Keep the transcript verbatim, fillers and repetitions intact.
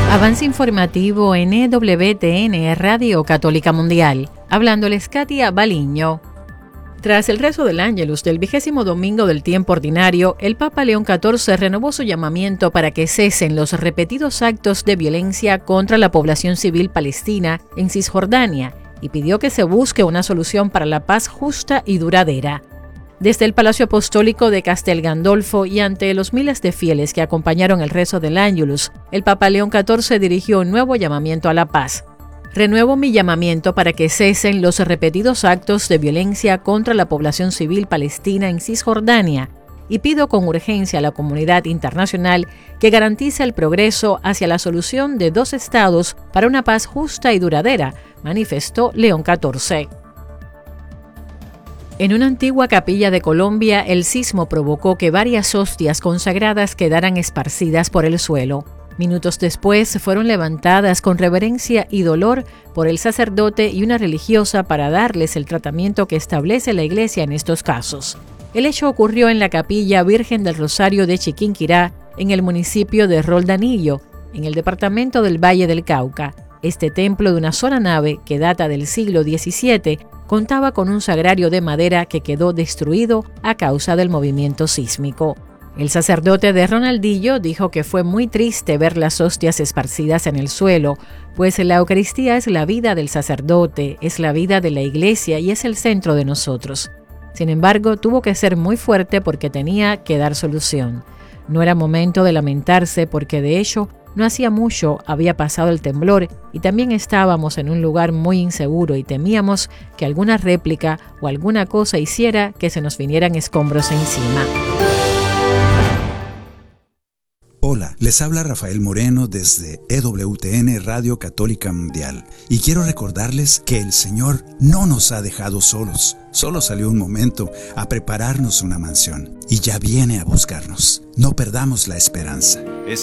Avance informativo en E W T N Radio Católica Mundial. Hablándoles Katia Baliño. Tras el rezo del Ángelus del vigésimo domingo del tiempo ordinario, el Papa León catorce renovó su llamamiento para que cesen los repetidos actos de violencia contra la población civil palestina en Cisjordania y pidió que se busque una solución para la paz justa y duradera. Desde el Palacio Apostólico de Castel Gandolfo y ante los miles de fieles que acompañaron el rezo del Ángelus, el Papa León catorce dirigió un nuevo llamamiento a la paz. Renuevo mi llamamiento para que cesen los repetidos actos de violencia contra la población civil palestina en Cisjordania y pido con urgencia a la comunidad internacional que garantice el progreso hacia la solución de dos estados para una paz justa y duradera, manifestó León catorce. En una antigua capilla de Colombia, el sismo provocó que varias hostias consagradas quedaran esparcidas por el suelo. Minutos después fueron levantadas con reverencia y dolor por el sacerdote y una religiosa para darles el tratamiento que establece la Iglesia en estos casos. El hecho ocurrió en la Capilla Virgen del Rosario de Chiquinquirá, en el municipio de Roldanillo, en el departamento del Valle del Cauca. Este templo de una sola nave, que data del siglo diecisiete, contaba con un sagrario de madera que quedó destruido a causa del movimiento sísmico. El sacerdote de Ronaldillo dijo que fue muy triste ver las hostias esparcidas en el suelo, pues la Eucaristía es la vida del sacerdote, es la vida de la Iglesia y es el centro de nosotros. Sin embargo, tuvo que ser muy fuerte porque tenía que dar solución. No era momento de lamentarse porque de hecho no hacía mucho había pasado el temblor y también estábamos en un lugar muy inseguro y temíamos que alguna réplica o alguna cosa hiciera que se nos vinieran escombros encima. Hola, les habla Rafael Moreno desde E W T N Radio Católica Mundial y quiero recordarles que el Señor no nos ha dejado solos. Solo salió un momento a prepararnos una mansión y ya viene a buscarnos. No perdamos la esperanza.